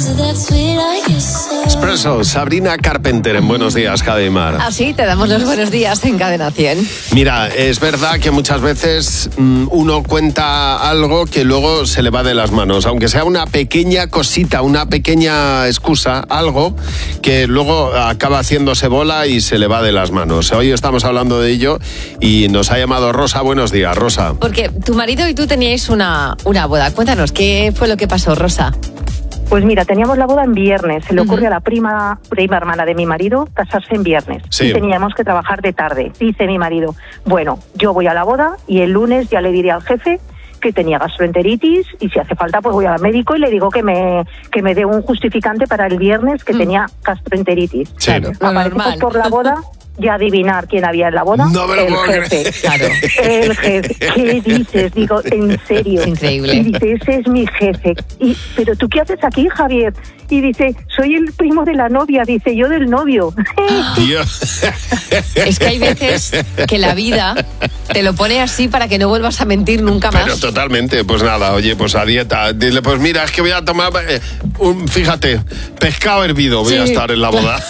Expreso, Sabrina Carpenter en Buenos Días, Javi y Mar. Así te damos los buenos días en Cadena 100. Mira, es verdad que muchas veces uno cuenta algo que luego se le va de las manos, aunque sea una pequeña cosita, una pequeña excusa, algo que luego acaba haciéndose bola y se le va de las manos. Hoy estamos hablando de ello y nos ha llamado Rosa. Buenos días, Rosa. Porque tu marido y tú teníais una boda. Cuéntanos, ¿qué fue lo que pasó, Rosa? Pues mira, teníamos la boda en viernes. Se le ocurre a la prima hermana de mi marido casarse en viernes. Sí. Y teníamos que trabajar de tarde. Dice mi marido, bueno, yo voy a la boda y el lunes ya le diré al jefe que tenía gastroenteritis y si hace falta pues voy al médico y le digo que me dé un justificante para el viernes que tenía gastroenteritis. Sí. Aparecemos por la boda y adivinar quién había en la boda. No me lo puedo jefe. Claro. El jefe. ¿Qué dices? Digo, ¿en serio? Es increíble. Y dice, ese es mi jefe. ¿Pero tú qué haces aquí, Javier? Y dice, soy el primo de la novia. Dice, yo del novio. Dios. Es que hay veces que la vida te lo pone así para que no vuelvas a mentir nunca más. Pero totalmente, pues nada, oye, pues a dieta. Dile, pues mira, es que voy a tomar, fíjate, pescado hervido voy a estar en la boda.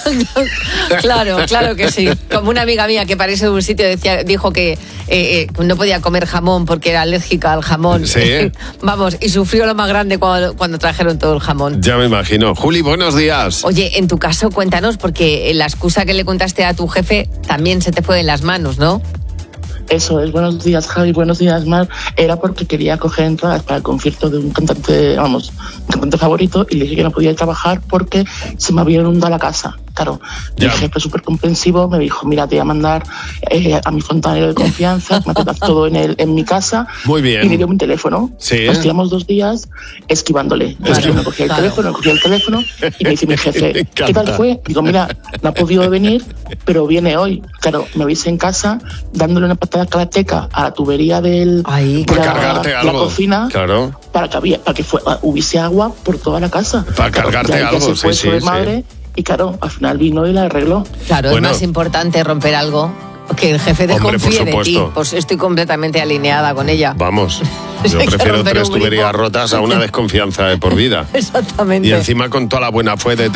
Claro que sí. Como una amiga mía que parece de un sitio dijo que no podía comer jamón porque era alérgica al jamón. Sí. Vamos, y sufrió lo más grande cuando trajeron todo el jamón. Ya me imagino. Juli, buenos días. Oye, en tu caso, cuéntanos, porque la excusa que le contaste a tu jefe también se te fue de las manos, ¿no? Eso es, buenos días Javi, buenos días Mar. Era porque quería coger entradas para el concierto de un cantante, un cantante favorito, y le dije que no podía trabajar porque se me había inundado la casa. Claro, el jefe súper comprensivo me dijo, mira, te voy a mandar a mi fontanero de confianza, me atendas todo en mi casa. Muy bien. Y me dio mi teléfono. Sí. Nos tiramos 2 días esquivándole. Claro, No cogía el teléfono y me dice mi jefe, ¿qué tal fue? Digo, mira, no ha podido venir, pero viene hoy. Claro, me veis en casa dándole una patada karateca a la tubería de la cocina. Claro. Para que hubiese agua por toda la casa. Para cargarte algo, se fue sí. de madre. Y claro, al final vino y la arregló. Claro, bueno, es más importante romper algo que el jefe desconfíe de ti. Pues estoy completamente alineada con ella. Vamos, yo prefiero 3 tuberías rotas a una desconfianza de por vida. Exactamente. Y encima con toda la buena fe de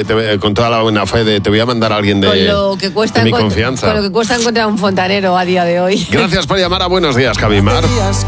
te voy a mandar a alguien de mi confianza. Con lo que cuesta encontrar un fontanero a día de hoy. Gracias por llamar a Buenos Días, Javi Mar.